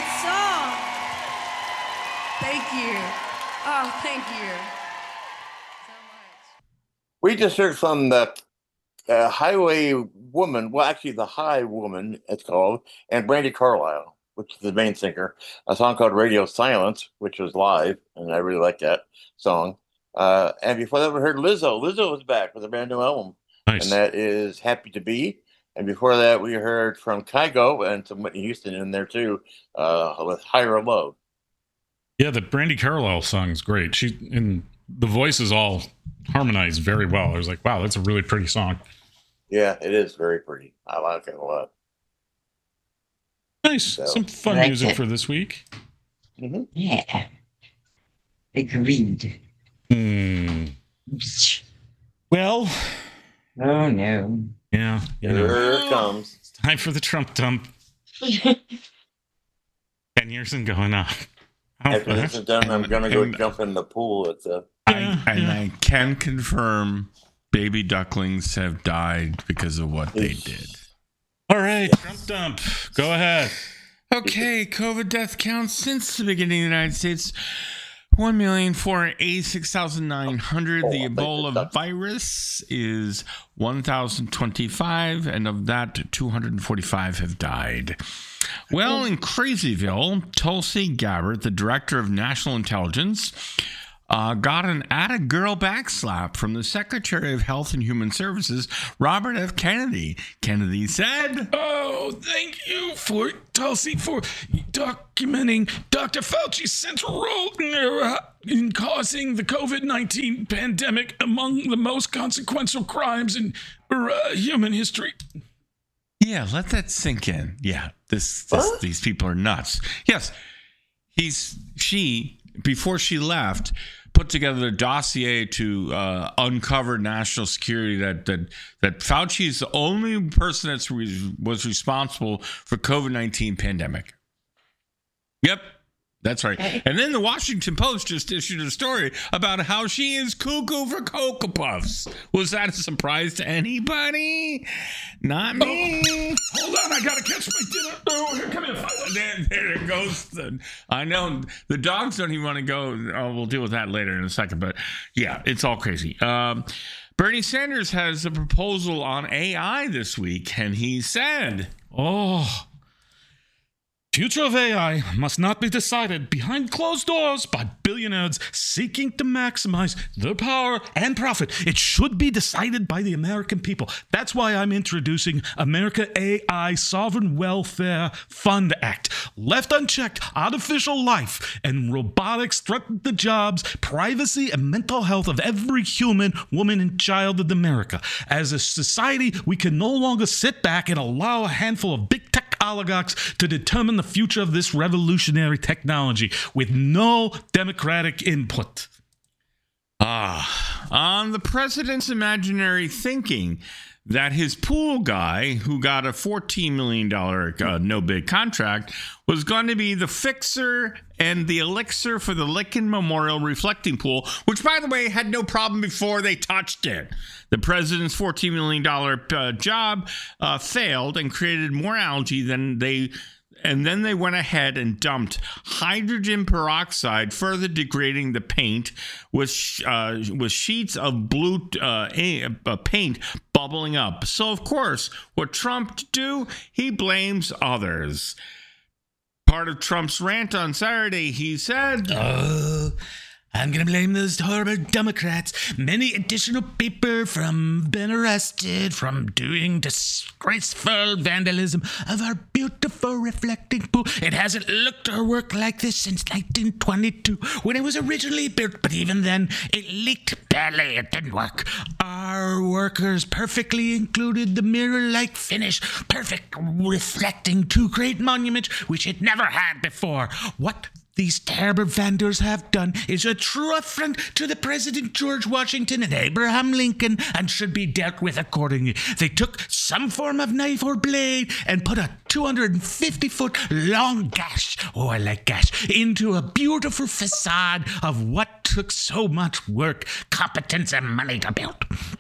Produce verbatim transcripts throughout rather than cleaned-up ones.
song. Thank you. Oh, thank you so much. We just heard from the uh, Highway Woman, well, actually, the High Woman, it's called, and Brandy Carlisle, which is the main singer, a song called Radio Silence, which was live, and I really like that song. Uh, and before that, we heard Lizzo. Lizzo was back with a brand new album, Nice. and that is Happy to Be. And before that, we heard from Kygo and some Whitney Houston in there, too, uh, with Higher Love. Yeah, the Brandy Carlisle song is great. She and the voice is all harmonized very well. I was like, wow, that's a really pretty song. Yeah, it is very pretty. I like it a lot. Nice. So, Some fun like music it. for this week. Mm-hmm. Yeah. Agreed. Hmm. Well, Oh no. yeah, you know, Here it comes. it's time for the Trump dump. Ten years and going on. Oh, After this is done, I'm going to go And- jump in the pool at the... Yeah, I, and yeah. I can confirm baby ducklings have died because of what they did. All right, Trump dump. Go ahead. Okay, COVID death counts since the beginning of the United States. one million four hundred eighty-six thousand nine hundred. Oh, The I think Ebola that's- virus is one thousand twenty-five, and of that, two hundred forty-five have died. Well, in Crazyville, Tulsi Gabbard, the director of national intelligence, uh, got an at-a-girl backslap from the Secretary of Health and Human Services, Robert F. Kennedy. Kennedy said, Oh, thank you for Tulsi for documenting Doctor Fauci's central role in, uh, in causing the COVID nineteen pandemic among the most consequential crimes in uh, human history. yeah, let that sink in. Yeah, this, this What? these people are nuts. Yes, he's she before she left put together a dossier to uh, uncover national security that that that Fauci is the only person that's re- was responsible for COVID nineteen pandemic. Yep. That's right. And then the Washington Post just issued a story about how she is cuckoo for Cocoa Puffs. Was that a surprise to anybody? Not me. Hold on, I gotta catch my dinner. Oh, here, come here. There, there it goes. The- I know the dogs don't even want to go. Oh, we'll deal with that later in a second. But yeah, it's all crazy. Um, Bernie Sanders has a proposal on A I this week, and he said, Oh. Future of A I must not be decided behind closed doors by billionaires seeking to maximize their power and profit. It should be decided by the American people. That's why I'm introducing America A I Sovereign Welfare Fund Act. Left unchecked, artificial life and robotics threaten the jobs, privacy, and mental health of every human, woman, and child in America. As a society, we can no longer sit back and allow a handful of big tech oligarchs to determine the future of this revolutionary technology with no democratic input. ah, on the president's imaginary thinking that his pool guy, who got a fourteen million dollars uh, no-bid contract, was going to be the fixer and the elixir for the Lincoln Memorial Reflecting Pool, which, by the way, had no problem before they touched it. The president's fourteen million dollars uh, job uh, failed and created more algae than they... And then they went ahead and dumped hydrogen peroxide, further degrading the paint with uh, with sheets of blue uh, a- uh, paint bubbling up. So, of course, what Trump do? He blames others. Part of Trump's rant on Saturday, he said, Oh, I'm going to blame those horrible Democrats. Many additional people from been arrested from doing disgraceful vandalism of our beautiful reflecting pool. It hasn't looked or worked like this since nineteen twenty-two when it was originally built, but even then it leaked badly. It didn't work. Our workers perfectly included the mirror-like finish, perfect reflecting two great monuments which it never had before. What these terrible vendors have done is a true affront to the President George Washington and Abraham Lincoln and should be dealt with accordingly. They took some form of knife or blade and put a two hundred fifty foot long gash, oh, I like gash, into a beautiful facade of what took so much work, competence, and money to build.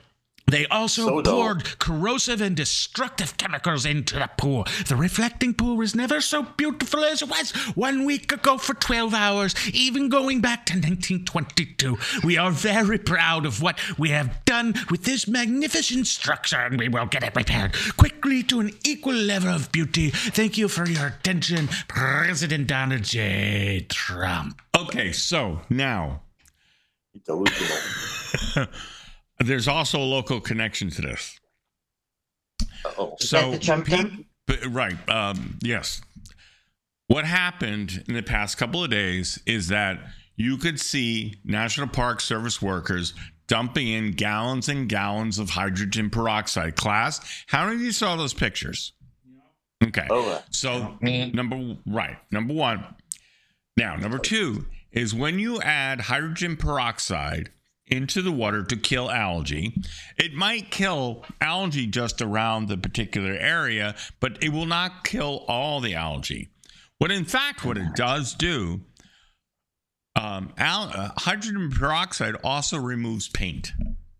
They also So dull. poured corrosive and destructive chemicals into the pool. The reflecting pool was never so beautiful as it was one week ago for twelve hours, even going back to nineteen twenty-two. We are very proud of what we have done with this magnificent structure, and we will get it repaired quickly to an equal level of beauty. Thank you for your attention, President Donald J. Trump. Okay, so now Delusional. there's also a local connection to this. Uh-oh. Is So that the Trump Pete- dump? but- right, um, yes. What happened in the past couple of days is that you could see National Park Service workers dumping in gallons and gallons of hydrogen peroxide. Class, how many of you saw those pictures? Okay. Oh, So Me. number right, number one. Now, number two is when you add hydrogen peroxide into the water to kill algae, it might kill algae just around the particular area, but it will not kill all the algae. What in fact, what it does do, um, al- uh, hydrogen peroxide also removes paint.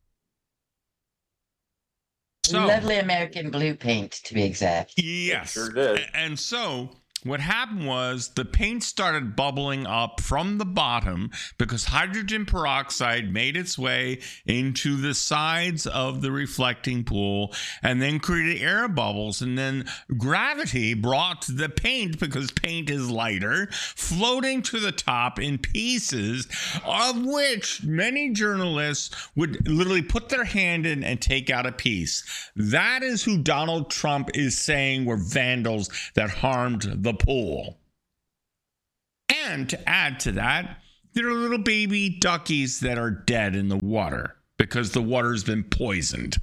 So, Lovely American blue paint, to be exact. yes. Sure did. A- And so what happened was the paint started bubbling up from the bottom because hydrogen peroxide made its way into the sides of the reflecting pool and then created air bubbles. And then gravity brought the paint, because paint is lighter, floating to the top in pieces, of which many journalists would literally put their hand in and take out a piece. That is who Donald Trump is saying were vandals that harmed the pool. And to add to that, there are little baby duckies that are dead in the water because the water's been poisoned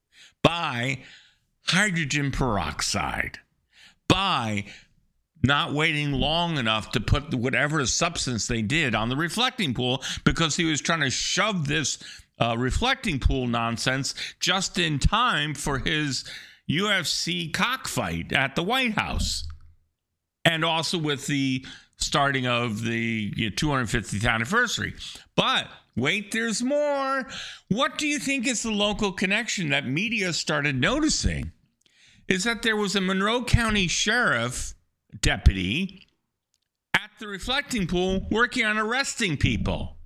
by hydrogen peroxide, by not waiting long enough to put whatever substance they did on the reflecting pool, because he was trying to shove this uh, reflecting pool nonsense just in time for his U F C cockfight at the White House. And also with the starting of the you know, two hundred fiftieth anniversary. But wait, there's more. What do you think is the local connection that media started noticing? Is that there was a Monroe County sheriff deputy at the reflecting pool working on arresting people.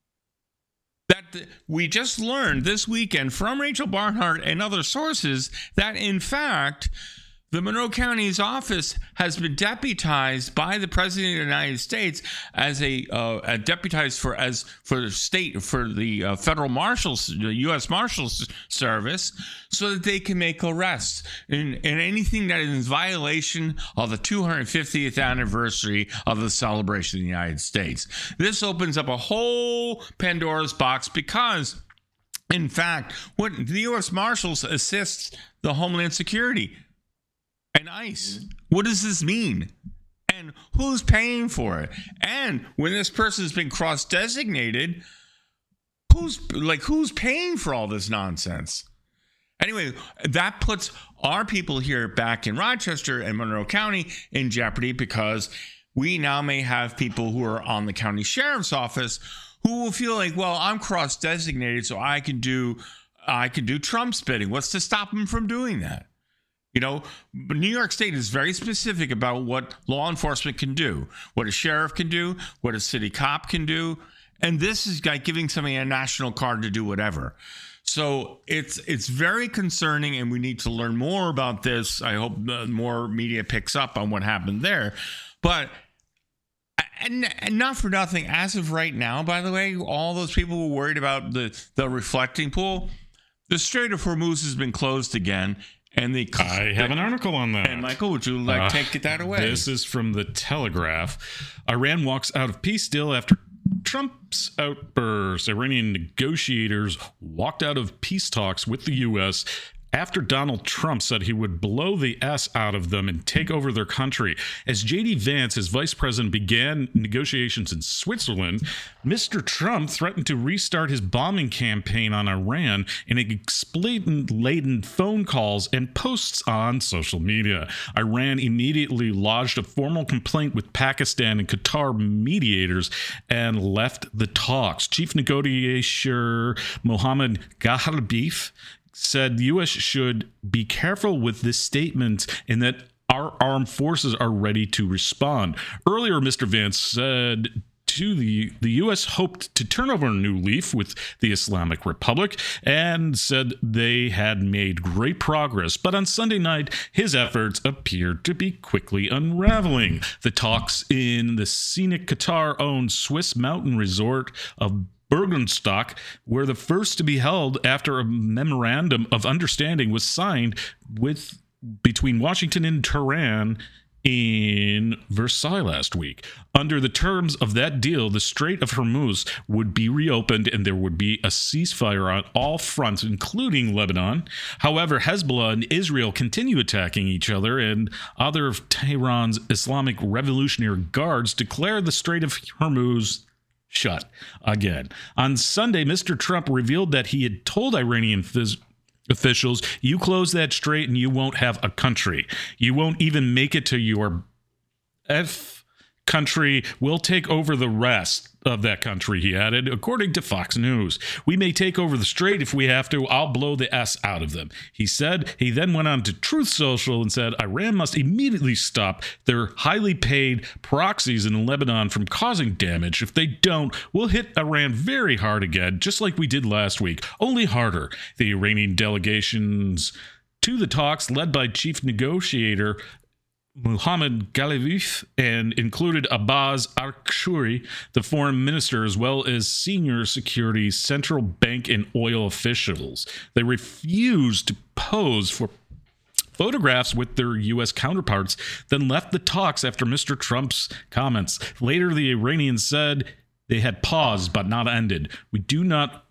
That the, we just learned this weekend from Rachel Barnhart and other sources that, in fact, the Monroe County's office has been deputized by the President of the United States as a, uh, a deputized for as for the state for the uh, federal marshals, the U S Marshals Service, so that they can make arrests in, in anything that is in violation of the two hundred fiftieth anniversary of the celebration of the United States. This opens up a whole Pandora's box because, in fact, what the U S Marshals assist the Homeland Security and ICE. What does this mean? And who's paying for it? And when this person's been cross-designated, who's like who's paying for all this nonsense? Anyway, that puts our people here back in Rochester and Monroe County in jeopardy, because we now may have people who are on the county sheriff's office who will feel like, well, I'm cross-designated, so I can do I can do Trump's bidding. What's to stop them from doing that? You know, New York State is very specific about what law enforcement can do, what a sheriff can do, what a city cop can do. And this is like giving somebody a national card to do whatever. So it's it's very concerning, and we need to learn more about this. I hope uh, more media picks up on what happened there. But and, and not for nothing, as of right now, by the way, all those people who were worried about the, the reflecting pool, the Strait of Hormuz has been closed again. And the I have an article on that. And Michael, would you like to Uh, take that away? This is from the Telegraph. Iran walks out of peace deal after Trump's outburst. Iranian negotiators walked out of peace talks with the U S after Donald Trump said he would blow the S out of them and take over their country. As J D Vance, his vice president, began negotiations in Switzerland, Mister Trump threatened to restart his bombing campaign on Iran in expletive-laden phone calls and posts on social media. Iran immediately lodged a formal complaint with Pakistan and Qatar mediators and left the talks. Chief negotiator Mohammad Ghalibaf said the U S should be careful with this statement and that our armed forces are ready to respond. Earlier, Mister Vance said to the the U S hoped to turn over a new leaf with the Islamic Republic and said they had made great progress. But on Sunday night, his efforts appeared to be quickly unraveling. The talks in the scenic Qatar-owned Swiss mountain resort of Bergenstock were the first to be held after a memorandum of understanding was signed with between Washington and Tehran in Versailles last week. Under the terms of that deal, the Strait of Hormuz would be reopened and there would be a ceasefire on all fronts, including Lebanon. However, Hezbollah and Israel continue attacking each other, and other of Tehran's Islamic Revolutionary Guards declare the Strait of Hormuz shut again. On Sunday, Mister Trump revealed that he had told Iranian phys- officials, you close that strait and you won't have a country. You won't even make it to your F country. We'll take over the rest of that country, he added, according to Fox News. We may take over the strait if we have to. I'll blow the S out of them, he said. He then went on to Truth Social and said Iran must immediately stop their highly paid proxies in Lebanon from causing damage. If they don't, we'll hit Iran very hard again, just like we did last week, only harder. The Iranian delegations to the talks, led by chief negotiator Mohammad Ghalibaf, and included Abbas Arshuri, the foreign minister, as well as senior security, central bank, and oil officials. They refused to pose for photographs with their U S counterparts, then left the talks after Mister Trump's comments. Later, the Iranians said they had paused but not ended. We do not